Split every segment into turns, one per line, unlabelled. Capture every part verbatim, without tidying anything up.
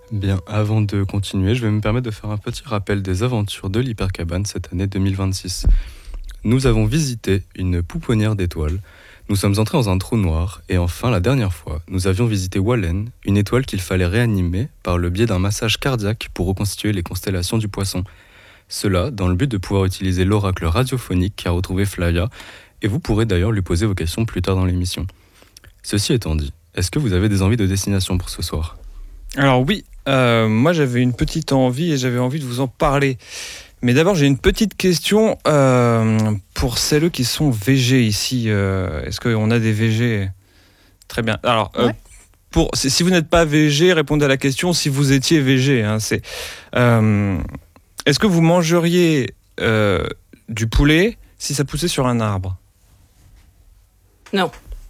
Bien, avant de continuer, je vais me permettre de faire un petit rappel des aventures de l'Hypercabane cette année deux mille vingt-six. Nous avons visité une pouponnière d'étoiles, nous sommes entrés dans un trou noir, et enfin, la dernière fois, nous avions visité Wallen, une étoile qu'il fallait réanimer par le biais d'un massage cardiaque pour reconstituer les constellations du Poisson. Cela dans le but de pouvoir utiliser l'oracle radiophonique qu'a retrouvé Flavia, et vous pourrez d'ailleurs lui poser vos questions plus tard dans l'émission. Ceci étant dit, est-ce que vous avez des envies de destination pour ce soir ?
Alors oui, euh, moi j'avais une petite envie et j'avais envie de vous en parler. Mais d'abord j'ai une petite question euh, pour celles qui sont végés ici. Euh, est-ce qu'on a des végés ? Très bien. Alors, euh,
Ouais.
pour, si si vous n'êtes pas végé, répondez à la question si vous étiez végé. Hein, c'est, euh, est-ce que vous mangeriez euh, du poulet si ça poussait sur un arbre ?
Non.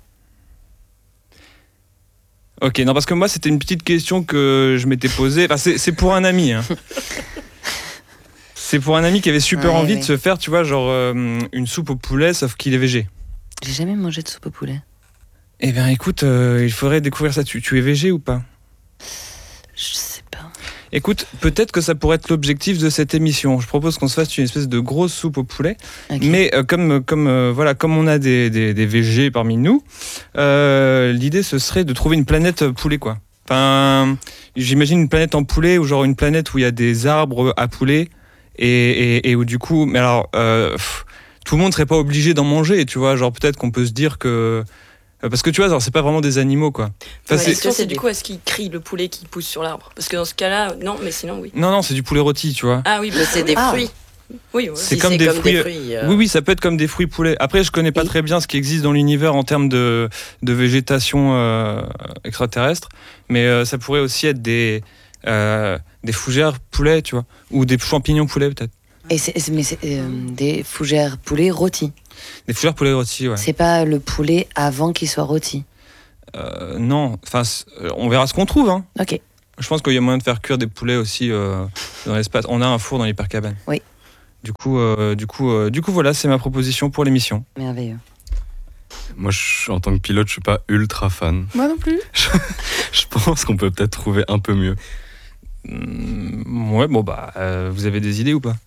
Ok, non, parce que moi, c'était une petite question que je m'étais posée. Enfin, c'est, c'est pour un ami. Hein. C'est pour un ami qui avait super
Ouais,
envie
ouais.
de se faire, tu vois, genre euh, une soupe au poulet, sauf qu'il est végé.
J'ai jamais mangé de soupe au poulet.
Eh bien, écoute, euh, il faudrait découvrir ça. Tu, tu es végé ou pas ?
Je sais pas.
Écoute, peut-être que ça pourrait être l'objectif de cette émission. Je propose qu'on se fasse une espèce de grosse soupe au poulet.
Ok.
Mais euh, comme, comme, euh, voilà, comme on a des, des, des végés parmi nous, euh, l'idée ce serait de trouver une planète poulet, quoi. Enfin, j'imagine une planète en poulet ou genre une planète où il y a des arbres à poulet et, et, et où du coup, mais alors, euh, pff, tout le monde serait pas obligé d'en manger, tu vois. Genre peut-être qu'on peut se dire que euh, parce que tu vois, genre, c'est pas vraiment des animaux, quoi. Enfin,
Ouais,
c'est-
est-ce que c'est
c'est
du
des-
coup, est-ce qu'il crie le poulet qui pousse sur l'arbre ? Parce que dans ce cas-là, non, mais sinon, oui.
Non, non, c'est du poulet rôti, tu vois.
Ah oui, bah,
Mais c'est des
Ah.
fruits.
Oui, ouais.
C'est
Si
comme
c'est
des
comme
fruits,
des
euh,
fruits. euh,
Oui, oui, ça peut être comme des fruits poulets. Après, je connais pas
Et-
très bien ce qui existe dans l'univers en termes de, de végétation euh, extraterrestre, mais euh, ça pourrait aussi être des, euh, des fougères poulets, tu vois, ou des champignons poulets peut-être.
Et c'est, c'est- mais c'est euh, des fougères poulet rôti.
Des fougères poulets rôtis, ouais.
C'est pas le poulet avant qu'il soit rôti.
Euh, non, enfin, c'est- euh, on verra ce qu'on trouve. Hein.
Ok.
Je pense qu'il y a moyen de faire cuire des poulets aussi euh, dans l'espace. On a un four dans l'hypercabane.
Oui.
Du coup, euh, du coup, euh, du coup, voilà, c'est ma proposition pour l'émission.
Merveilleux.
Moi, je, en tant que pilote, je suis pas ultra fan.
Moi non plus.
Je pense qu'on peut peut-être trouver un peu mieux.
Mm, ouais, bon bah, euh, vous avez des idées ou pas ?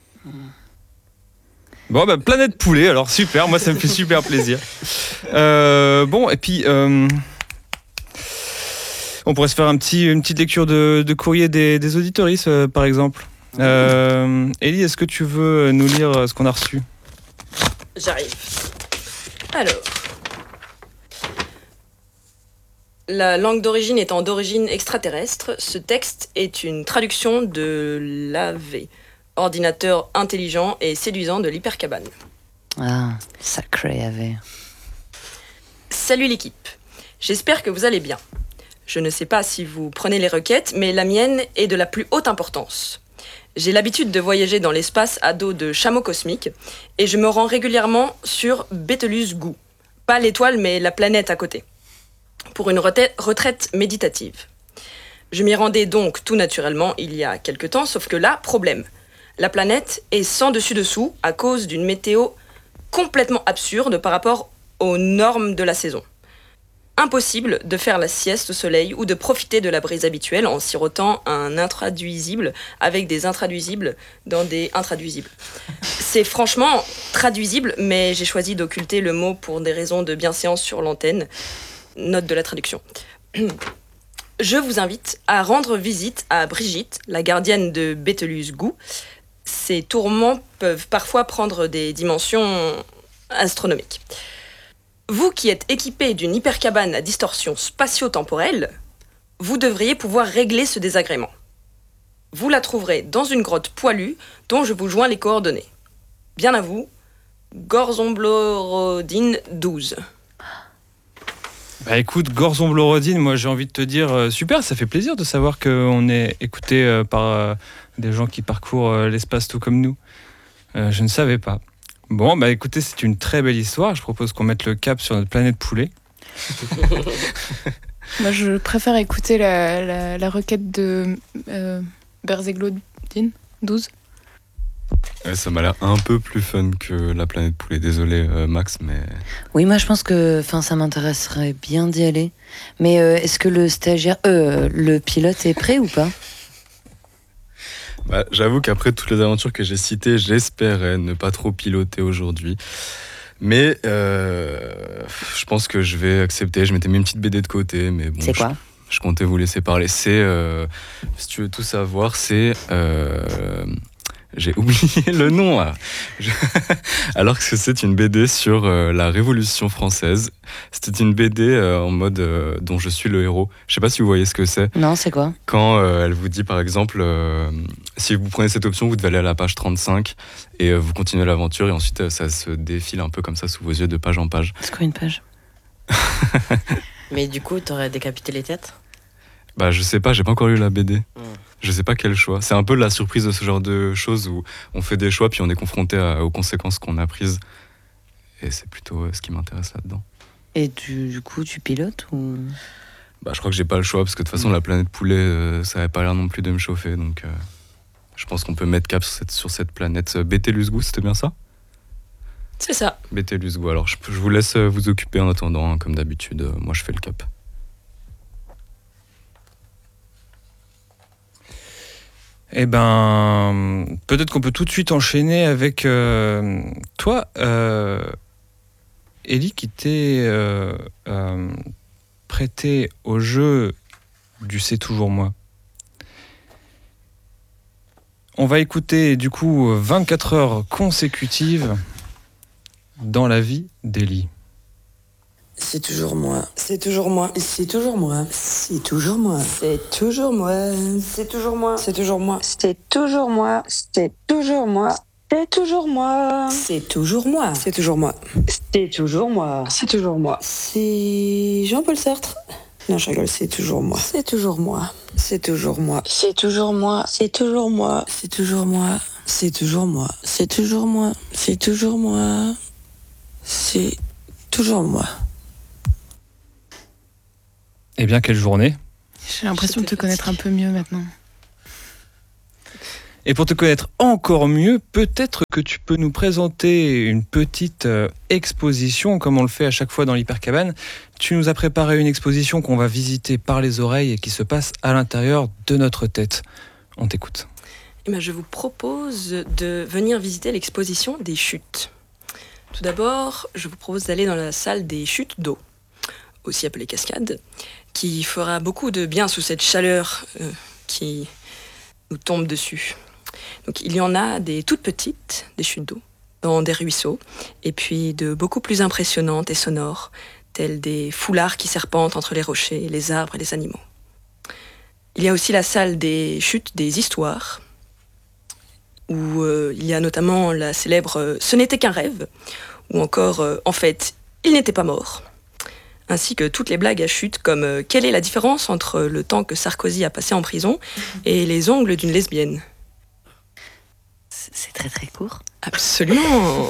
Bon bah, planète poulet, alors super, moi ça me fait super plaisir. Euh, bon, et puis euh, on pourrait se faire un petit, une petite lecture de, de courrier des, des auditoristes, euh, par exemple. Euh, Ellie, est-ce que tu veux nous lire euh, ce qu'on a reçu ?
J'arrive. Alors. La langue d'origine étant d'origine extraterrestre, ce texte est une traduction de l'A V, ordinateur intelligent et séduisant de l'Hypercabane.
Ah, sacré avait.
Salut l'équipe, j'espère que vous allez bien. Je ne sais pas si vous prenez les requêtes, mais la mienne est de la plus haute importance. J'ai l'habitude de voyager dans l'espace à dos de chameaux cosmiques, et je me rends régulièrement sur Betelgeuse Gou. Pas l'étoile, mais la planète à côté. Pour une retraite, retraite méditative. Je m'y rendais donc tout naturellement il y a quelque temps, sauf que là, problème. La planète est sans dessus-dessous à cause d'une météo complètement absurde par rapport aux normes de la saison. Impossible de faire la sieste au soleil ou de profiter de la brise habituelle en sirotant un intraduisible avec des intraduisibles dans des intraduisibles. C'est franchement traduisible, mais j'ai choisi d'occulter le mot pour des raisons de bienséance sur l'antenne. Note de la traduction. Je vous invite à rendre visite à Brigitte, la gardienne de Betelgeuse Gou. Ces tourments peuvent parfois prendre des dimensions astronomiques. Vous qui êtes équipé d'une hypercabane à distorsion spatio-temporelle, vous devriez pouvoir régler ce désagrément. Vous la trouverez dans une grotte poilue dont je vous joins les coordonnées. Bien à vous, Gorzon-Blorodine douze.
Bah écoute, Gorzon Blorodine, moi j'ai envie de te dire, euh, super, ça fait plaisir de savoir qu'on est écouté euh, par euh, des gens qui parcourent euh, l'espace tout comme nous. Euh, je ne savais pas. Bon, bah écoutez, c'est une très belle histoire. Je propose qu'on mette le cap sur notre planète poulet.
Moi, je préfère écouter la, la, la requête de euh, Berzeglodine douze.
Ouais, ça m'a l'air un peu plus fun que la planète poulet. Désolé euh, Max, mais...
Oui, moi je pense que enfin, ça m'intéresserait bien d'y aller. Mais euh, est-ce que le stagiaire, euh, le pilote est prêt ou pas?
Bah, j'avoue qu'après toutes les aventures que j'ai citées, j'espérais ne pas trop piloter aujourd'hui. Mais euh, je pense que je vais accepter. Je m'étais mis une petite B D de côté, mais bon.
C'est quoi?
je, je comptais vous laisser parler. C'est, euh, si tu veux tout savoir, c'est... Euh, j'ai oublié le nom là. Je... Alors que c'est une B D sur euh, la Révolution française. C'était une B D euh, en mode euh, dont je suis le héros. Je sais pas si vous voyez ce que c'est.
Non, c'est quoi?
Quand euh, elle vous dit par exemple, euh, si vous prenez cette option, vous devez aller à la page trente-cinq et euh, vous continuez l'aventure et ensuite euh, ça se défile un peu comme ça sous vos yeux de page en page.
C'est quoi une page?
Mais du coup, t'aurais décapité les têtes?
Bah je sais pas, j'ai pas encore lu la B D.
Mm.
Je sais pas quel choix. C'est un peu la surprise de ce genre de choses où on fait des choix puis on est confronté à- aux conséquences qu'on a prises. Et c'est plutôt euh, ce qui m'intéresse là-dedans.
Et du, du coup, tu pilotes ou...
Bah je crois que j'ai pas le choix parce que de toute façon la planète poulet, euh, ça avait pas l'air non plus de me chauffer. Donc euh, je pense qu'on peut mettre cap sur cette, sur cette planète. Euh, Bételgeuse, c'était bien ça?
C'est ça.
Bételgeuse. Alors je, je vous laisse euh, vous occuper en attendant, hein, comme d'habitude. Euh, moi je fais le cap.
Eh ben, peut-être qu'on peut tout de suite enchaîner avec euh, toi, euh, Ellie, qui t'est euh, euh, prêté au jeu du C'est toujours moi. On va écouter du coup vingt-quatre heures consécutives dans la vie d'Ellie.
C'est toujours moi. C'est toujours moi. C'est toujours moi. C'est toujours moi. C'est toujours moi. C'est toujours moi. C'est toujours moi. C'est toujours moi. C'est toujours moi. C'est toujours moi. C'est toujours moi. C'est toujours moi. C'est toujours moi. C'est toujours moi. C'est Jean-Paul Sartre. Non, je rigole, c'est toujours moi. C'est toujours moi. C'est toujours moi. C'est toujours moi. C'est toujours moi. C'est toujours moi. C'est toujours moi. C'est toujours moi. C'est toujours moi. C'est toujours moi.
Eh bien, quelle journée!
J'ai l'impression de te connaître un peu mieux maintenant.
Et pour te connaître encore mieux, peut-être que tu peux nous présenter une petite euh, exposition, comme on le fait à chaque fois dans l'Hypercabane. Tu nous as préparé une exposition qu'on va visiter par les oreilles et qui se passe à l'intérieur de notre tête. On t'écoute.
Eh ben, je vous propose de venir visiter l'exposition des chutes. Tout d'abord, je vous propose d'aller dans la salle des chutes d'eau, aussi appelée cascade, qui fera beaucoup de bien sous cette chaleur euh, qui nous tombe dessus. Donc, il y en a des toutes petites, des chutes d'eau, dans des ruisseaux, et puis de beaucoup plus impressionnantes et sonores, telles des foulards qui serpentent entre les rochers, les arbres et les animaux. Il y a aussi la salle des chutes des histoires, où euh, il y a notamment la célèbre euh, « Ce n'était qu'un rêve », ou encore euh, « En fait, il n'était pas mort », ainsi que toutes les blagues à chute comme euh, « Quelle est la différence entre le temps que Sarkozy a passé en prison et les ongles d'une lesbienne ?»
C'est très très court.
Absolument.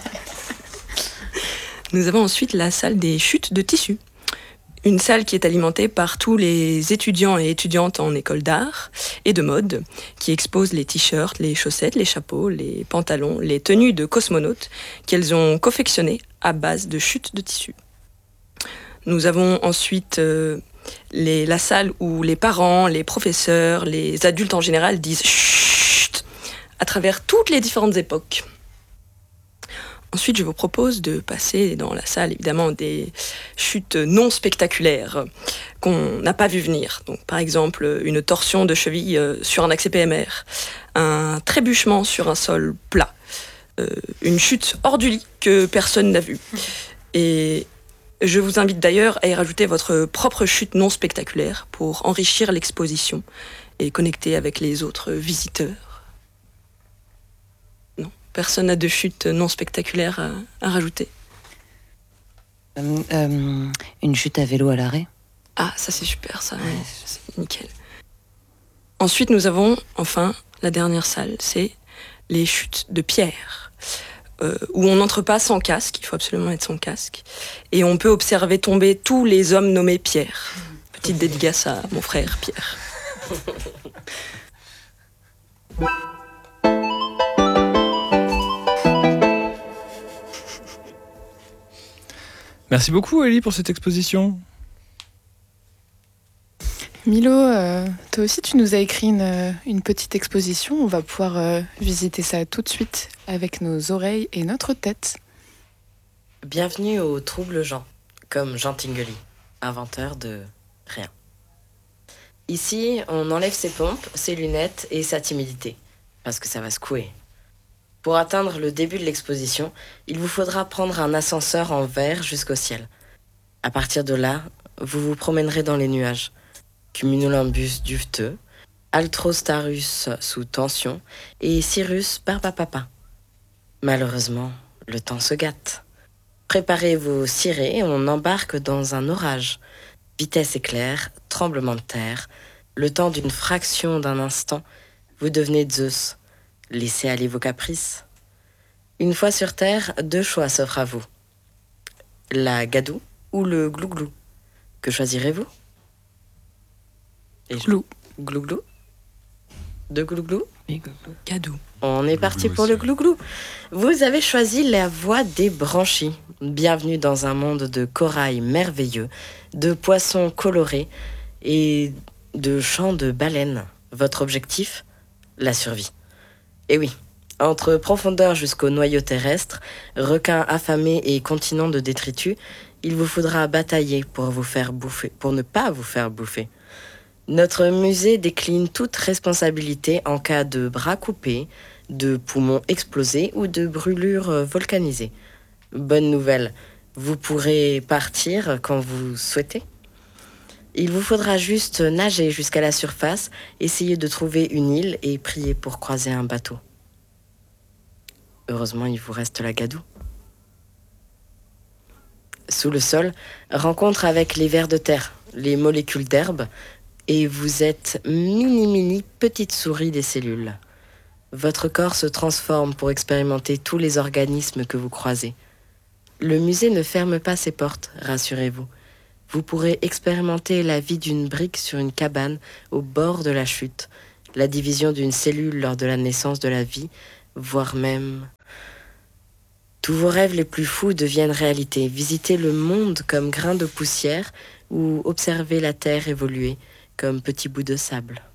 Nous avons ensuite la salle des chutes de tissus. Une salle qui est alimentée par tous les étudiants et étudiantes en école d'art et de mode, qui expose les t-shirts, les chaussettes, les chapeaux, les pantalons, les tenues de cosmonautes qu'elles ont confectionnées à base de chutes de tissus. Nous avons ensuite euh, les, la salle où les parents, les professeurs, les adultes en général disent « chut » à travers toutes les différentes époques. Ensuite, je vous propose de passer dans la salle, évidemment, des chutes non spectaculaires qu'on n'a pas vu venir. Donc, par exemple, une torsion de cheville sur un accès P M R, un trébuchement sur un sol plat, euh, une chute hors du lit que personne n'a vue. Et je vous invite d'ailleurs à y rajouter votre propre chute non spectaculaire pour enrichir l'exposition et connecter avec les autres visiteurs. Personne n'a de chute non spectaculaire à, à rajouter.
Euh, euh, une chute à vélo à l'arrêt.
Ah, ça c'est super, ça, ouais, c'est nickel. Ensuite, nous avons, enfin, la dernière salle, c'est les chutes de pierre, euh, où on n'entre pas sans casque, il faut absolument être sans casque, et on peut observer tomber tous les hommes nommés Pierre. Petite dédicace à mon frère Pierre.
Merci beaucoup, Ellie, pour cette exposition.
Milo, euh, toi aussi, tu nous as écrit une, euh, une petite exposition. On va pouvoir euh, visiter ça tout de suite avec nos oreilles et notre tête.
Bienvenue au Trouble Jean, comme Jean Tinguely, inventeur de rien. Ici, on enlève ses pompes, ses lunettes et sa timidité, parce que ça va secouer. Pour atteindre le début de l'exposition, il vous faudra prendre un ascenseur en verre jusqu'au ciel. À partir de là, vous vous promènerez dans les nuages. Cumulonimbus duveteux, Altrostarus sous tension et Cirrus barbapapa. Malheureusement, le temps se gâte. Préparez vos cirés, on embarque dans un orage. Vitesse éclair, tremblement de terre. Le temps d'une fraction d'un instant, vous devenez Zeus. Laissez aller vos caprices. Une fois sur Terre, deux choix s'offrent à vous. La gadoue ou le glouglou. Que choisirez-vous? Et je-
Glou.
Glouglou. De glouglou.
Gadou.
On est parti pour le glouglou. Vous avez choisi la voie des branchies. Bienvenue dans un monde de corail merveilleux, de poissons colorés et de chants de baleines. Votre objectif? La survie. Et oui, entre profondeur jusqu'au noyau terrestre, requins affamés et continents de détritus, il vous faudra batailler pour vous faire bouffer, pour ne pas vous faire bouffer. Notre musée décline toute responsabilité en cas de bras coupés, de poumons explosés ou de brûlures euh, volcanisées. Bonne nouvelle, vous pourrez partir quand vous souhaitez. Il vous faudra juste nager jusqu'à la surface, essayer de trouver une île et prier pour croiser un bateau. Heureusement, il vous reste la gadoue. Sous le sol, rencontre avec les vers de terre, les molécules d'herbe, et vous êtes mini-mini petite souris des cellules. Votre corps se transforme pour expérimenter tous les organismes que vous croisez. Le musée ne ferme pas ses portes, rassurez-vous. Vous pourrez expérimenter la vie d'une brique sur une cabane au bord de la chute, la division d'une cellule lors de la naissance de la vie, voire même... Tous vos rêves les plus fous deviennent réalité. Visitez le monde comme grain de poussière ou observez la terre évoluer comme petit bout de sable.